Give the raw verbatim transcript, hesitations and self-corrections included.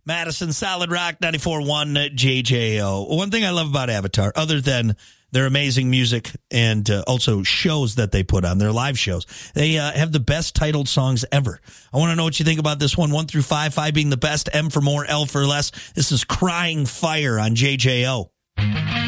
Madison, Solid Rock, ninety-four point one J J O. One thing I love about Avatar, other than their amazing music and uh, also shows that they put on, their live shows, they uh, have the best titled songs ever. I want to know what you think about this one, one through five, five being the best, M for more, L for less. This is Crying Fire on J J O.